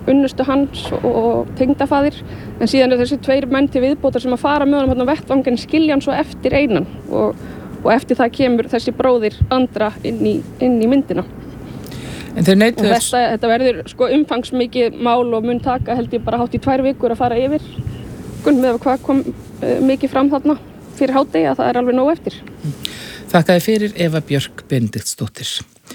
unnustu hans og tengdafaðir, en síðan þessi 2 menn til viðbótar sem að fara með honum á vettvanginn, skilja hann svo eftir einan og eftir það kemur þessi bróðir Andra inn í myndina. En þeir neituðu þetta verður umfangsmikið mál og mun taka held ég bara hátt í 2 vikur að fara yfir með hvað kom mikið fram þarna fyrir hádegi að það er alveg nóg eftir. Þakka þér fyrir, Eva Björk Benediktsdóttir.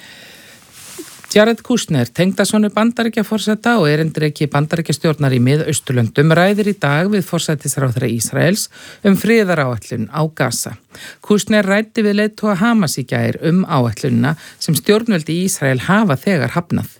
Jared Kushner, tengdasonur Bandaríkjaforseta og erindreki Bandaríkjastjórnar í Mið-Austurlöndum, ræðir í dag við forsætisráðherra Ísraels friðaráætlun á Gaza. Kushner ræddi við leiðtoga Hamas í gær áætlunina sem stjórnvöld í Ísrael hafa þegar hafnað.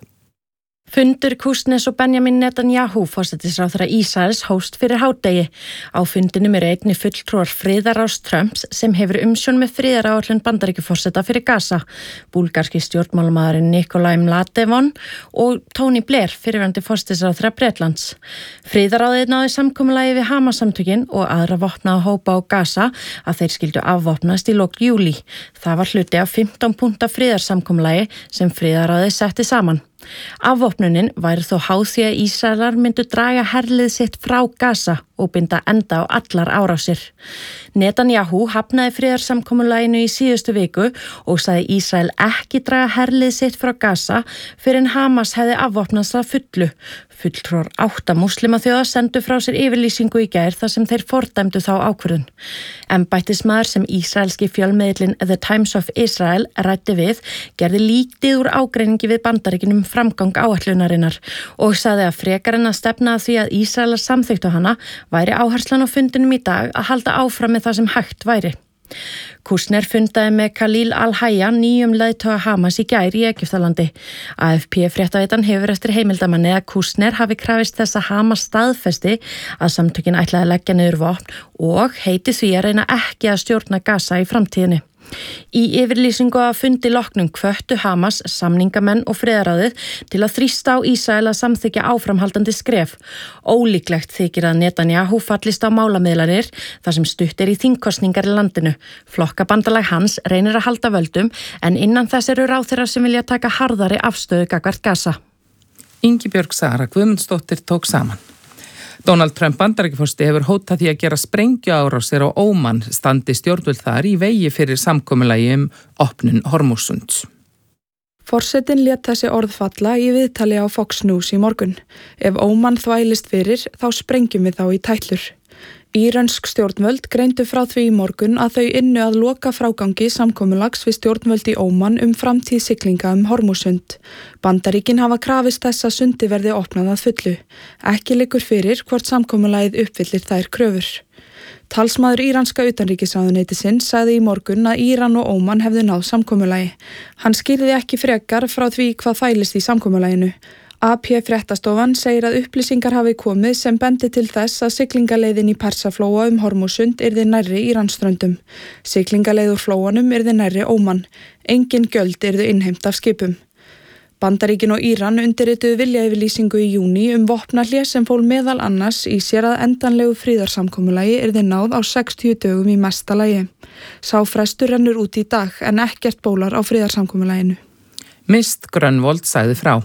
Fundur Kushners og Benjamin Netanyahu, forsætisráðherra Ísraels, hófst fyrir hádegi. Á fundinum einnig fulltrúar friðaráðs Trumps sem hefur umsjón með friðaráætlun Bandaríkjaforseta fyrir Gaza, búlgarski stjórnmálamaðurinn Nikolai Mladevon og Tony Blair, fyrrverandi forsætisráðherra Bretlands. Friðaráðið náði samkomulagi við Hamas-samtökin og aðra vopnaða hópa á Gaza að þeir skyldu afvopnast í lok júlí. Það var hluti af 15 punkta friðarsamkomulagi sem friðaráðið setti saman. Afvopnunin væri þó háð því að Ísraelar myndu draga herlið sitt frá Gaza og binda enda á allar árásir. Netanyahu hafnaði friðarsamkomulaginu í síðustu viku og sagði Ísrael ekki draga herlið sitt frá Gaza fyrr en Hamas hefði afvopnast að fullu. Fulltrúar 8 múslimaþjóða sendu frá sér yfirlýsingu í gær þar sem þeir fordæmdu þá ákvörðun. Embættismaður sem ísraelski fjölmiðillinn The Times of Israel ræddi við gerði lítið úr ágreiningi við Bandaríkin framgang áætlunarinnar og sagði að frekar en að stefna að því að Ísraelar samþykktu hana væri áherslan á fundinum í dag að halda áfram með það sem hægt væri. Kushner fundaði með Khalil al-Hayya, nýjum leiðtoga Hamas í gær í Egyptalandi. AFP-fréttaveitan hefur eftir heimildamanni að Kushner hafi krafist þess að Hamas staðfesti að samtökin ætlaði að leggja niður vopn og heiti því að reyna ekki að stjórna Gaza í framtíðinni. Í yfirlýsingu að fundi loknum hvöttu Hamas, samningamenn og friðaráðið til að þrýsta á Ísrael að samþykkja áframhaldandi skref. Ólíklegt þykir að Netanyahu fallist á málamiðlanir þar sem stutt í þingkosningar í landinu. Flokkabandalag hans reynir að halda völdum en innan þess eru ráðherrar sem vilja taka harðari afstöðu gagnvart Gaza. Ingibjörg Sara Guðmundsdóttir tók saman. Donald Trump Bandaríkjaforseti hefur hótað því að gera sprengjuárásir á Óman standi stjórnvöld þar í vegi fyrir samkomulagi opnun Hormússunds. Forsetinn lét þessi orð falla í viðtali á Fox News í morgun. Ef Óman þvælist fyrir, þá sprengjum við þá í tætlur. Írönsk stjórnvöld greindu frá því í morgun að þau ynnu að loka frágangi samkomulags við stjórnvöld í Óman framtíð siglinga Hormússund. Bandaríkin hafa krafist þess að sundi verði opnað að fullu. Ekki liggur fyrir hvort samkomulagið uppfyllir þær kröfur. Talsmaður íranska utanríkisráðuneytisins sagði í morgun að Íran og Óman hefðu náð samkomulagi. Hann skýrði ekki frekar frá því hvað fælist í samkomulaginu. AP-fréttastofan segir að upplýsingar hafi komið sem bendi til þess að siglingaleiðin í Persaflóa Hormússund yrði nærri Íransströndum. Siglingaleið úr flóanum yrði nærri Óman. Engin gjöld yrðu innheimt af skipum. Bandaríkin og Íran undirrituðu viljayfirlýsingu í júní vopnahlé sem fól meðal annars í sér að endanlegu friðarsamkomulagi yrði náð á 60 dögum í mesta lagi. Sá frestur rennur út í dag en ekkert bólar á friðarsamkomulaginu. Mist Grönvold sagði frá.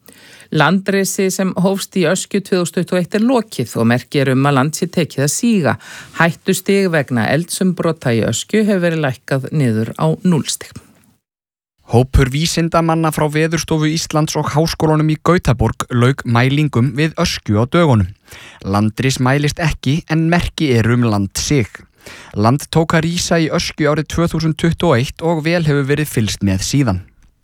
Landrisi sem hófst í Öskju 2021 lokið og merkir að land sé tekið að síga. Hættustig vegna eldsumbrota í Öskju hefur verið lækkað niður á 0 stig. Hópur vísindamanna frá Veðurstofu Íslands og Háskólanum í Gautaborg lauk mælingum við Öskju á dögunum. Landris mælist ekki en merki land sig. Land tók að rísa í Öskju árið 2021 og vel hefur verið fylgst með síðan.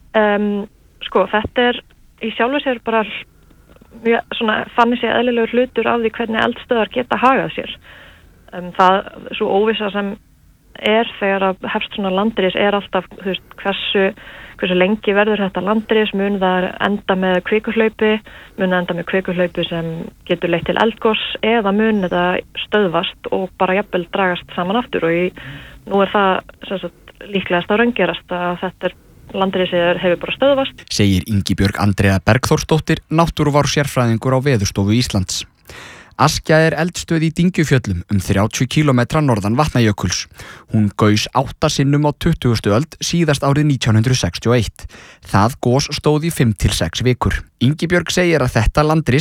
Þetta í sjálfu sér bara þannig sé eðlilegur hlutur af því hvernig eldstöðvar geta hagað sér. Það svo óvissa sem þegar að hefst svona landris alltaf hversu lengi verður þetta landris, mun það enda með kvikuhlaupi sem getur leitt til eldgos eða mun þetta stöðvast og bara jafnvel dragast saman aftur og nú það líklegast að raungerast að þetta landrisið hefur bara stöðvast. Segir Ingibjörg Andrea Bergþórsdóttir, náttúruvár sérfræðingur á Veðurstofu Íslands. Askja eldstöð í Dyngjufjöllum 30 kílómetra norðan Vatnajökuls. Hún gaus 8 sinnum á 20. öld síðast árið 1961. Það gos stóð í 5 til 6 vikur. Ingibjörg segir að þetta landris